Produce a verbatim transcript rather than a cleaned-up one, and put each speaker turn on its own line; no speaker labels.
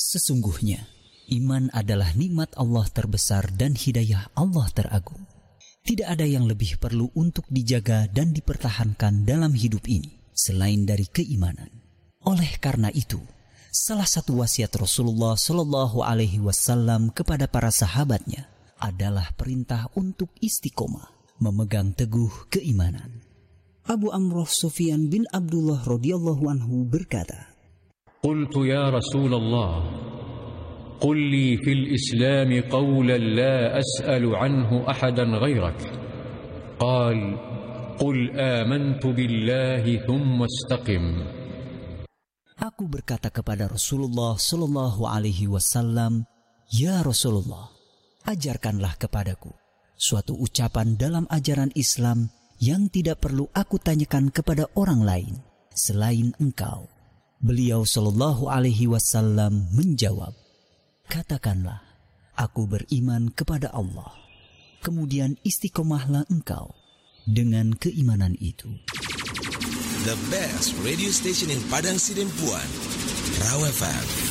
Sesungguhnya, iman adalah nikmat Allah terbesar dan hidayah Allah teragung. Tidak ada yang lebih perlu untuk dijaga dan dipertahankan dalam hidup ini selain dari keimanan. Oleh karena itu, salah satu wasiat Rasulullah Shallallahu Alaihi Wasallam kepada para sahabatnya adalah perintah untuk istiqomah, memegang teguh keimanan. Abu Amroh Sufyan bin Abdullah radhiyallahu anhu berkata,
"Qultu ya Rasulullah, qul li fil Islam qawlan la as'alu anhu ahadan ghairak." Qal, "Qul amantu billahi thumma istaqim."
Aku berkata kepada Rasulullah Shallallahu Alaihi Wasallam, "Ya Rasulullah, ajarkanlah kepadaku suatu ucapan dalam ajaran Islam yang tidak perlu aku tanyakan kepada orang lain selain engkau." Beliau Shallallahu Alaihi Wasallam menjawab, "Katakanlah, aku beriman kepada Allah. Kemudian istiqomahlah engkau dengan keimanan itu."
The best radio station in Padang Sidempuan, Raw F M.